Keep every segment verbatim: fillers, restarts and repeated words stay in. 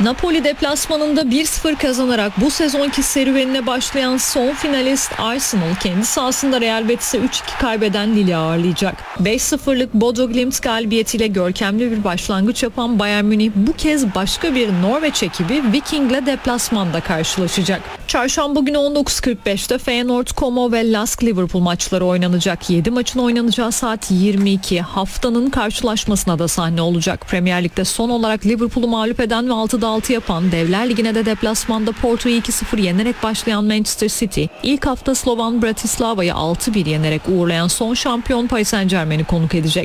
Napoli deplasmanında bir sıfır kazanarak bu sezonki serüvenine başlayan son finalist Arsenal kendi sahasında Real Betis'e üç iki kaybeden Lille'i ağırlayacak. beş sıfırlık Bodo Glimt galibiyetiyle görkemli bir başlangıç yapan Bayern Münih bu kez başka bir Norveç ekibi Viking'le deplasmanda karşılaşacak. Çarşamba günü on dokuz kırk beşte Feyenoord, Como ve Lask Liverpool maçları oynanacak. yedi maçın oynanacağı saat yirmi iki. Haftanın karşılaşmasına da sahne olacak. Premier Lig'de son olarak Liverpool'u mağlup eden ve altıda altı yapan, Devler Ligi'ne de deplasmanda Porto'yu iki sıfır yenerek başlayan Manchester City, ilk hafta Slovan Bratislava'yı altı bir yenerek uğurlayan son şampiyon Paris Saint-Germain'i konuk edecek.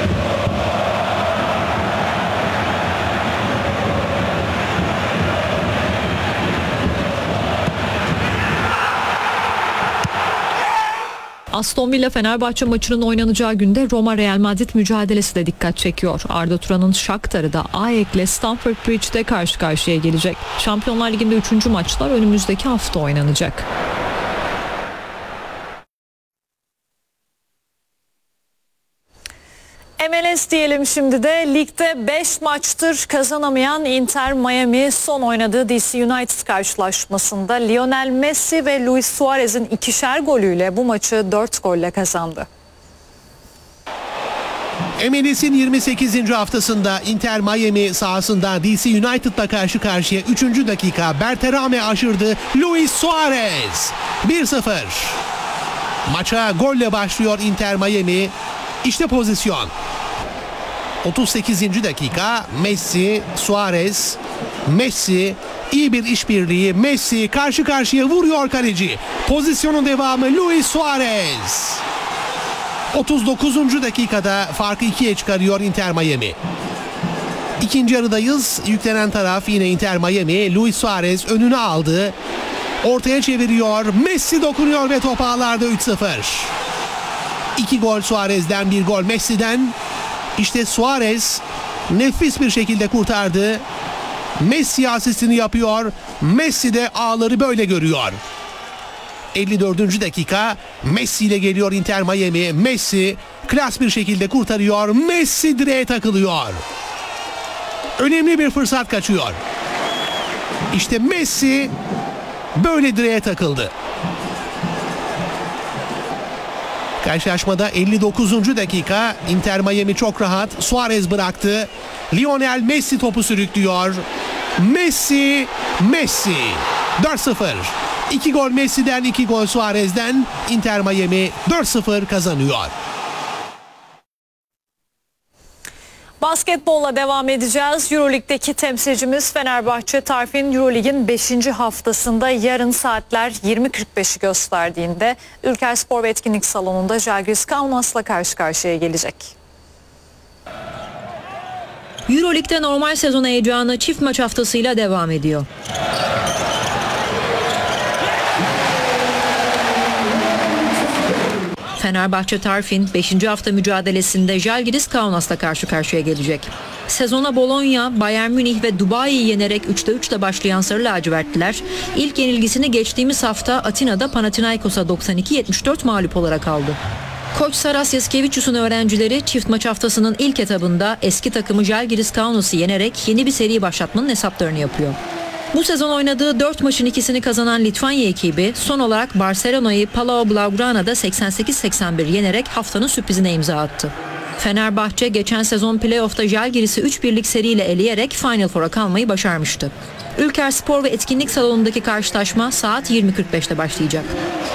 Aston Villa Fenerbahçe maçının oynanacağı günde Roma Real Madrid mücadelesi de dikkat çekiyor. Arda Turan'ın Shakhtar'ı da A E K'le Stamford Bridge'de karşı karşıya gelecek. Şampiyonlar Ligi'nde üçüncü maçlar önümüzdeki hafta oynanacak. M L S diyelim şimdi de. Ligde beş maçtır kazanamayan Inter Miami son oynadığı D C United karşılaşmasında Lionel Messi ve Luis Suarez'in ikişer golüyle bu maçı dört golle kazandı. M L S'in yirmi sekizinci haftasında Inter Miami sahasında D C United'la karşı karşıya üçüncü dakika Berterame aşırdı. Luis Suarez bir sıfır. Maça golle başlıyor Inter Miami. İşte pozisyon. otuz sekizinci dakika Messi, Suarez, Messi, iyi bir işbirliği. Messi karşı karşıya vuruyor kaleci. Pozisyonun devamı Luis Suarez. otuz dokuzuncu dakikada farkı ikiye çıkarıyor Inter Miami. İkinci yarıdayız. Yüklenen taraf yine Inter Miami. Luis Suarez önüne aldı. Ortaya çeviriyor. Messi dokunuyor ve top ağlarda üç sıfır. İki gol Suarez'den, bir gol Messi'den. İşte Suarez nefis bir şekilde kurtardı. Messi asistini yapıyor. Messi de ağları böyle görüyor. elli dördüncü dakika Messi ile geliyor Inter Miami. Messi klas bir şekilde kurtarıyor. Messi direğe takılıyor. Önemli bir fırsat kaçıyor. İşte Messi böyle direğe takıldı. Karşılaşmada elli dokuzuncu dakika Inter Miami çok rahat. Suarez bıraktı. Lionel Messi topu sürüklüyor. Messi, Messi. dört sıfır. iki gol Messi'den, iki gol Suarez'den Inter Miami dört sıfır kazanıyor. Basketbolla devam edeceğiz. Euroleague'deki temsilcimiz Fenerbahçe Tarfin Euroleague'in beşinci haftasında yarın saatler yirmi kırk beşi gösterdiğinde Ülker Spor ve Etkinlik Salonu'nda Žalgiris Kaunas'la karşı karşıya gelecek. Euroleague'de normal sezon heyecanı çift maç haftasıyla devam ediyor. Fenerbahçe Tarfin beşinci hafta mücadelesinde Žalgiris Kaunas'la karşı karşıya gelecek. Sezona Bologna, Bayern Münih ve Dubai'yi yenerek üçte üçle başlayan Sarı Lacivertliler ilk yenilgisini geçtiğimiz hafta Atina'da Panathinaikos'a doksan iki yetmiş dört mağlup olarak aldı. Koç Saras Yaskevicius'un öğrencileri çift maç haftasının ilk etabında eski takımı Žalgiris Kaunas'ı yenerek yeni bir seri başlatmanın hesaplarını yapıyor. Bu sezon oynadığı dört maçın ikisini kazanan Litvanya ekibi son olarak Barcelona'yı Palau Blaugrana'da seksen sekiz seksen bir yenerek haftanın sürprizine imza attı. Fenerbahçe geçen sezon playoff'ta Žalgiris'i üç birlik seriyle eleyerek Final Four'a kalmayı başarmıştı. Ülker Spor ve Etkinlik Salonu'ndaki karşılaşma saat yirmi kırk beşte başlayacak.